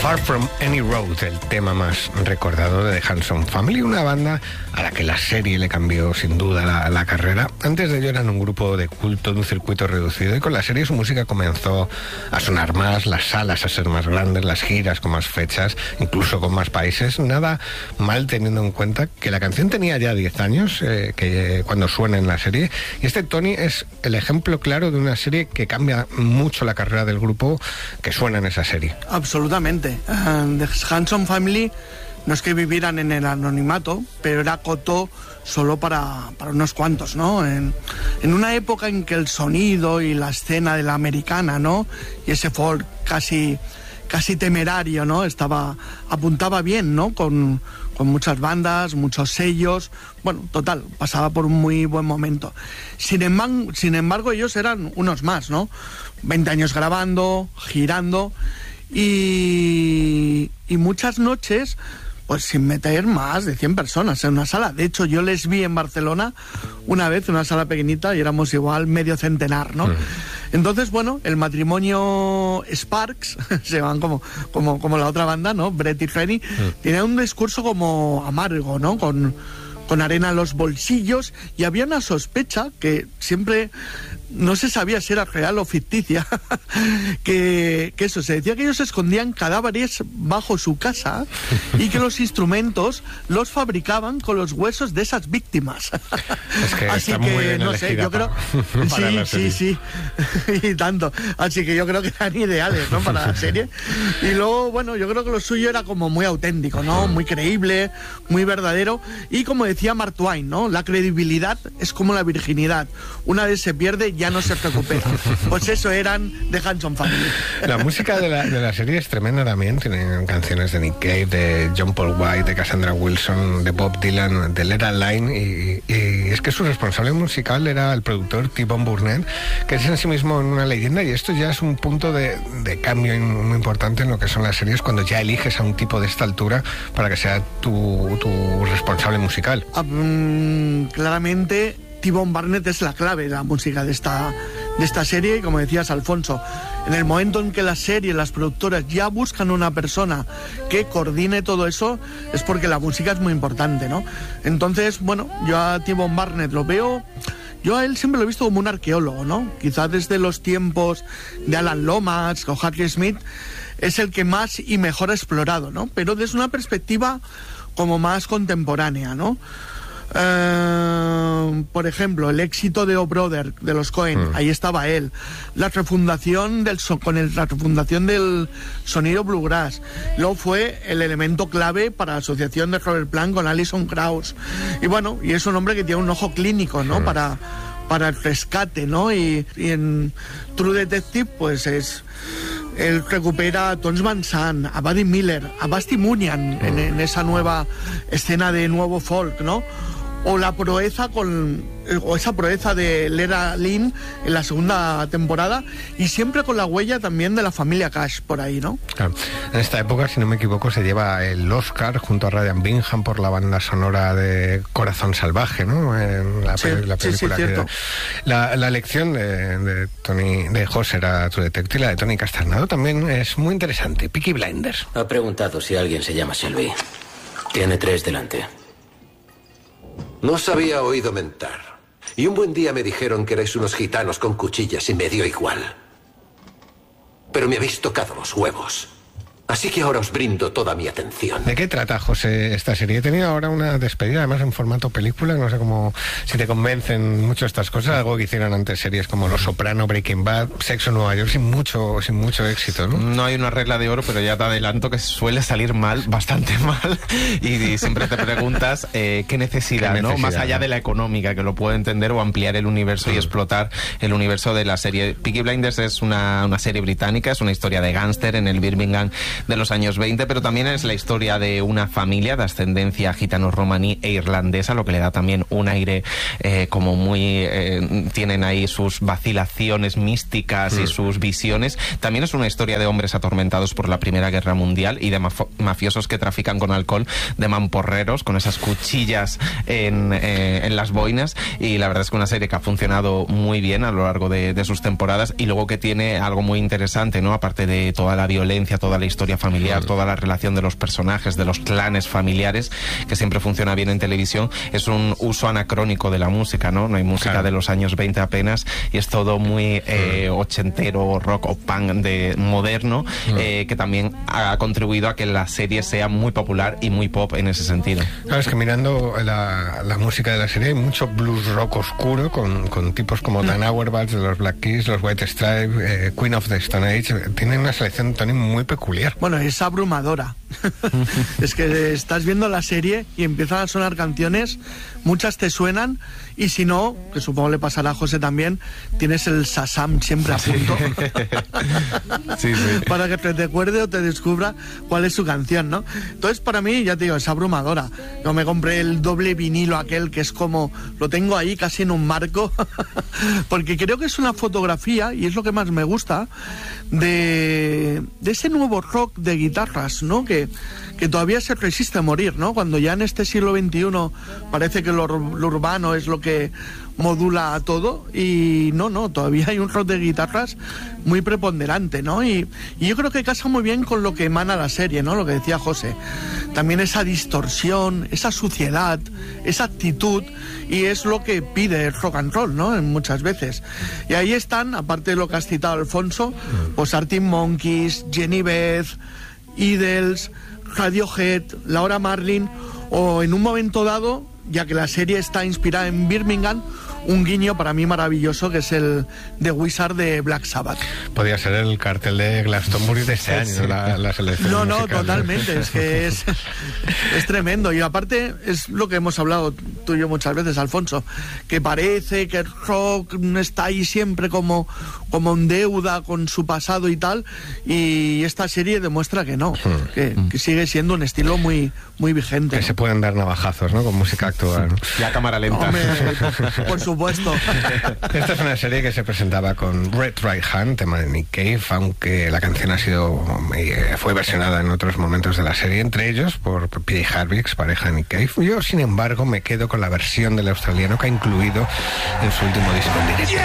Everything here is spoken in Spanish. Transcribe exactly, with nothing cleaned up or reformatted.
Far From Any Road, el tema más recordado de The Hanson Family, una banda a la que la serie le cambió sin duda la, la carrera. Antes de ello eran un grupo de culto de un circuito reducido y con la serie su música comenzó a sonar más, las salas a ser más grandes, las giras con más fechas, incluso con más países. Nada mal teniendo en cuenta que la canción tenía ya diez años eh, que, eh, cuando suena en la serie, y este Tony es el ejemplo claro de una serie que cambia mucho la carrera del grupo que suena en esa serie. Absolutamente. Uh, The Hanson Family no es que vivieran en el anonimato, pero era coto solo para, para unos cuantos, ¿no? En, en una época en que el sonido y la escena de la americana, ¿no? Y ese folk casi, casi temerario, ¿no? Estaba, apuntaba bien, ¿no? Con, con muchas bandas, muchos sellos. Bueno, total, pasaba por un muy buen momento. Sin embargo, sin embargo ellos eran unos más, ¿no? veinte años grabando, girando y, y muchas noches pues sin meter más de cien personas en una sala. De hecho, yo les vi en Barcelona una vez, en una sala pequeñita, y éramos igual medio centenar, ¿no? Uh-huh. Entonces, bueno, el matrimonio Sparks, se van como, como, como la otra banda, ¿no? Brett y Rennie, uh-huh. Tiene un discurso como amargo, ¿no? Con, con arena en los bolsillos, y había una sospecha que siempre no se sabía si era real o ficticia, que, que eso, se decía que ellos escondían cadáveres bajo su casa y que los instrumentos los fabricaban con los huesos de esas víctimas. Es que así está que, muy bien no sé, yo creo... para sí, sí, sí, y tanto. Así que yo creo que eran ideales, ¿no? Para la serie. Y luego, bueno, yo creo que lo suyo era como muy auténtico, ¿no? Muy creíble, muy verdadero. Y como decía Mark Twain, ¿no? La credibilidad es como la virginidad. Una vez se pierde, ya no se recupera. Pues eso eran The Hanson Family. La música de la, de la serie es tremenda también. Tienen canciones de Nick Cave, de John Paul White, de Cassandra Wilson, de Bob Dylan, de Lera Lynn, y, y es que su responsable musical era el productor T-Bone Burnett, que es en sí mismo una leyenda, y esto ya es un punto de, de cambio muy importante en lo que son las series, cuando ya eliges a un tipo de esta altura para que sea tu, tu responsable musical. Um, claramente T-Bone Burnett es la clave de la música de esta, de esta serie, y como decías, Alfonso, en el momento en que la serie, las productoras ya buscan una persona que coordine todo eso, es porque la música es muy importante, ¿no? Entonces, bueno, yo a T-Bone Burnett lo veo, yo a él siempre lo he visto como un arqueólogo, ¿no? Quizás desde los tiempos de Alan Lomax o Harry Smith es el que más y mejor ha explorado, ¿no? Pero desde una perspectiva como más contemporánea, ¿no? Uh, por ejemplo, el éxito de O Brother de los Coen, mm. ahí estaba él. La refundación del so, con el, la refundación del sonido bluegrass. Luego fue el elemento clave para la asociación de Robert Plant con Alison Krauss. Y bueno, y es un hombre que tiene un ojo clínico, ¿no? Mm. Para, para el rescate, ¿no? Y, y en True Detective, pues es... Él recupera a Tons Van Sant, a Buddy Miller, a Basti Munian mm. en, en esa nueva escena de nuevo folk, ¿no? O la proeza con o esa proeza de Lera Lynn en la segunda temporada, y siempre con la huella también de la familia Cash por ahí, ¿no? Claro. En esta época, si no me equivoco, se lleva el Oscar junto a Ryan Bingham por la banda sonora de Corazón Salvaje, ¿no? En la, sí, la película sí, sí, que... la, la elección de, de Tony de José era True Detective, la de Tony Castagneto también es muy interesante. Peaky Blinders. Ha preguntado si alguien se llama Shelby. Tiene tres delante. No os había oído mentar. Y un buen día me dijeron que erais unos gitanos con cuchillas y me dio igual. Pero me habéis tocado los huevos. Así que ahora os brindo toda mi atención. ¿De qué trata, José, esta serie? He tenido ahora una despedida, además en formato película. No sé cómo, si te convencen mucho estas cosas. Algo que hicieron antes series como Los Soprano, Breaking Bad, Sexo en Nueva York, sin mucho, sin mucho éxito, ¿no? No hay una regla de oro, pero ya te adelanto que suele salir mal, bastante mal. Y, y siempre te preguntas eh, qué necesidad, ¿Qué necesidad, ¿no? Más allá ¿no? de la económica, que lo puedo entender, o ampliar el universo mm. y explotar el universo de la serie. Peaky Blinders es una, una serie británica, es una historia de gángster en el Birmingham de los años veinte, pero también es la historia de una familia de ascendencia gitano-romaní e irlandesa, lo que le da también un aire eh, como muy... Eh, tienen ahí sus vacilaciones místicas mm. y sus visiones. También es una historia de hombres atormentados por la Primera Guerra Mundial y de maf- mafiosos que trafican con alcohol, de mamporreros, con esas cuchillas en, eh, en las boinas, y la verdad es que una serie que ha funcionado muy bien a lo largo de, de sus temporadas, y luego que tiene algo muy interesante, ¿no? Aparte de toda la violencia, toda la historia historia familiar, mm. toda la relación de los personajes, de los clanes familiares, que siempre funciona bien en televisión. Es un uso anacrónico de la música, ¿no? No hay música claro. de los años veinte apenas, y es todo muy eh, ochentero, rock o punk de moderno, mm. eh, que también ha contribuido a que la serie sea muy popular y muy pop en ese sentido. Claro, es que mirando la, la música de la serie hay mucho blues rock oscuro con, con tipos como mm. Dan Auerbach de los Black Keys, los White Stripes, eh, Queen of the Stone Age. Tienen una selección Tony muy peculiar. Bueno, es abrumadora. Es que estás viendo la serie y empiezan a sonar canciones, muchas te suenan, y si no, que supongo le pasará a José también, tienes el Shazam siempre a punto. Sí, sí. Para que te recuerde o te descubra cuál es su canción, ¿no? Entonces, para mí, ya te digo, es abrumadora. Yo me compré el doble vinilo aquel que es como, lo tengo ahí casi en un marco, porque creo que es una fotografía, y es lo que más me gusta, de, de ese nuevo rock de guitarras, ¿no? Que, que todavía se resiste a morir, ¿no? Cuando ya en este siglo veintiuno parece que lo, lo urbano es lo que modula a todo, y no, no, todavía hay un rock de guitarras muy preponderante, ¿no? Y, y yo creo que casa muy bien con lo que emana la serie, ¿no? Lo que decía José. También esa distorsión, esa suciedad, esa actitud, y es lo que pide el rock and roll, ¿no? En muchas veces. Y ahí están, aparte de lo que has citado, Alfonso, pues Arctic Monkeys, Jenny Beth, Idols, Radiohead, Laura Marling, o en un momento dado, ya que la serie está inspirada en Birmingham, un guiño para mí maravilloso, que es el The Wizard de Black Sabbath. Podría ser el cartel de Glastonbury de este año, sí. la, la selección No, musical. no, totalmente, es que es, es tremendo. Y aparte, es lo que hemos hablado tú y yo muchas veces, Alfonso, que parece que el rock está ahí siempre como, como en deuda con su pasado y tal, y esta serie demuestra que no, hmm. que, que sigue siendo un estilo muy, muy vigente. Que ¿no? se pueden dar navajazos, ¿no? Con música actual. Y a cámara lenta. Hombre, por supuesto. Esta es una serie que se presentaba con Red Right Hand, tema de Nick Cave, aunque la canción ha sido eh, fue versionada en otros momentos de la serie, entre ellos por P J Harvix, pareja de Nick Cave. Yo, sin embargo, me quedo con la versión del australiano que ha incluido en su último disco en directo.